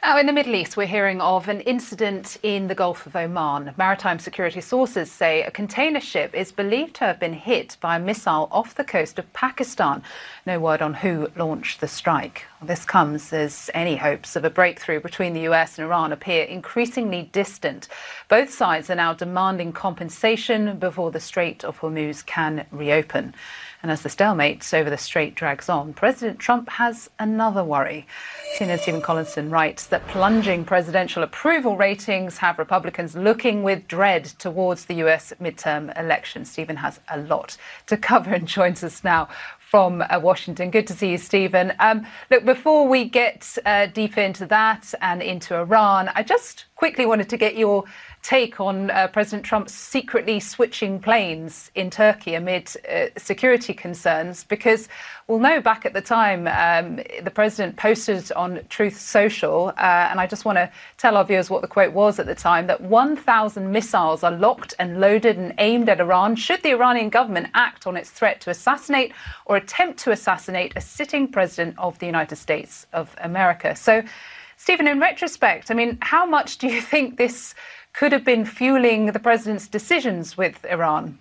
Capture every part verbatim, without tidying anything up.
Now, in the Middle East, we're hearing of an incident in the Gulf of Oman. Maritime security sources say a container ship is believed to have been hit by a missile off the coast of Pakistan. No word on who launched the strike. This comes as any hopes of a breakthrough between the U S and Iran appear increasingly distant. Both sides are now demanding compensation before the Strait of Hormuz can reopen. And as the stalemate over the strait drags on, President Trump has another worry. C N N's Stephen Collinson writes that plunging presidential approval ratings have Republicans looking with dread towards the U S midterm election. Stephen has a lot to cover and joins us now from uh, Washington. Good to see you, Stephen. Um, look, before we get uh, deeper into that and into Iran, I just quickly wanted to get your take on uh, President Trump secretly switching planes in Turkey amid uh, security concerns, because we'll know back at the time um, the president posted on Truth Social, uh, and I just want to tell our viewers what the quote was at the time, that one thousand missiles are locked and loaded and aimed at Iran should the Iranian government act on its threat to assassinate or attempt to assassinate a sitting president of the United States of America. So, Stephen, in retrospect, I mean, how much do you think this could have been fueling the president's decisions with Iran?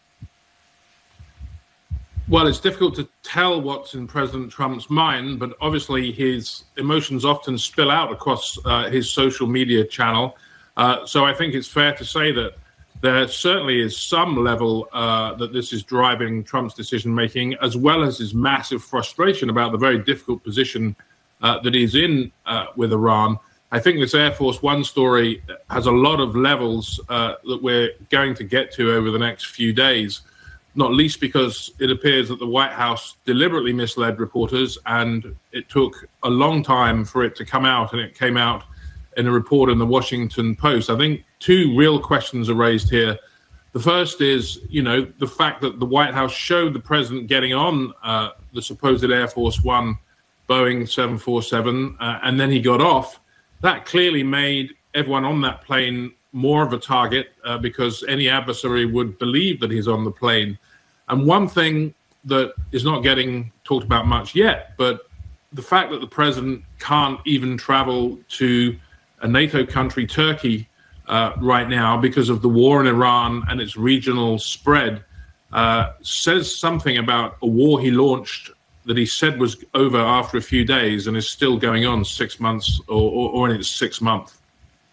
Well, it's difficult to tell what's in President Trump's mind, but obviously his emotions often spill out across uh, his social media channel. Uh, so I think it's fair to say that there certainly is some level uh, that this is driving Trump's decision-making, as well as his massive frustration about the very difficult position uh, that he's in uh, with Iran. I think this Air Force One story has a lot of levels uh, that we're going to get to over the next few days, not least because it appears that the White House deliberately misled reporters, and it took a long time for it to come out, and it came out in a report in the Washington Post. I think two real questions are raised here. The first is, you know, the fact that the White House showed the president getting on uh, the supposed Air Force One Boeing seven forty-seven, uh, and then he got off. That clearly made everyone on that plane more of a target uh, because any adversary would believe that he's on the plane. And one thing that is not getting talked about much yet, but the fact that the president can't even travel to a NATO country, Turkey, uh, right now because of the war in Iran and its regional spread, uh, says something about a war he launched that he said was over after a few days and is still going on six months or, or, or in its sixth month.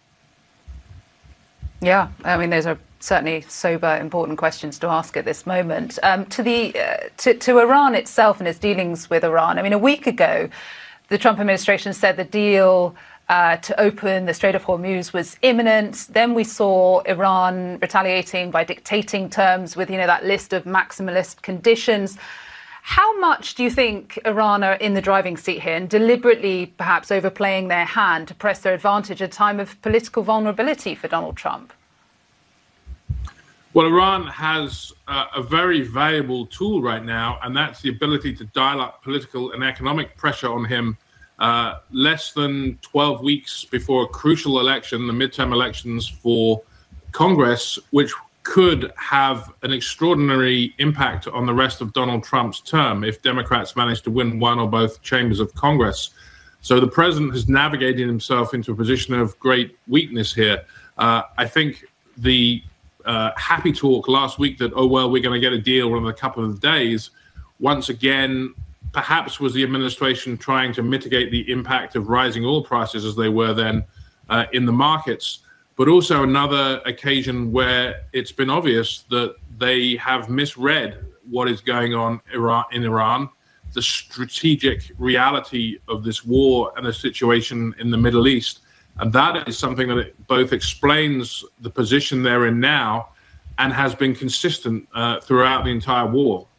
Yeah, I mean, those are certainly sober, important questions to ask at this moment. Um, to the uh, to, to Iran itself and its dealings with Iran, I mean, a week ago, the Trump administration said the deal uh, to open the Strait of Hormuz was imminent. Then we saw Iran retaliating by dictating terms with, you know, that list of maximalist conditions. How much do you think Iran are in the driving seat here and deliberately perhaps overplaying their hand to press their advantage at a time of political vulnerability for Donald Trump? Well, Iran has uh, a very valuable tool right now, and that's the ability to dial up political and economic pressure on him uh, less than twelve weeks before a crucial election, the midterm elections for Congress, which could have an extraordinary impact on the rest of Donald Trump's term if Democrats manage to win one or both chambers of Congress. So the president has navigated himself into a position of great weakness here. Uh, I think the uh, happy talk last week that, oh, well, we're going to get a deal within a couple of days, once again, perhaps was the administration trying to mitigate the impact of rising oil prices as they were then uh, in the markets. But also another occasion where it's been obvious that they have misread what is going on in Iran, the strategic reality of this war and the situation in the Middle East. And that is something that it both explains the position they're in now and has been consistent uh, throughout the entire war.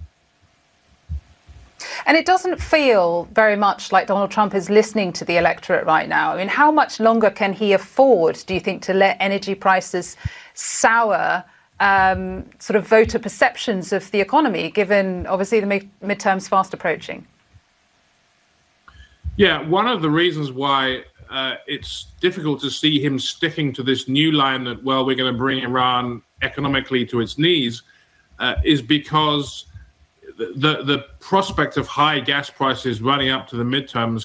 And it doesn't feel very much like Donald Trump is listening to the electorate right now. I mean, how much longer can he afford, do you think, to let energy prices sour um, sort of voter perceptions of the economy, given obviously the mid- midterms fast approaching? Yeah, one of the reasons why uh, it's difficult to see him sticking to this new line that, well, we're going to bring Iran economically to its knees uh, is because the, the prospect of high gas prices running up to the midterms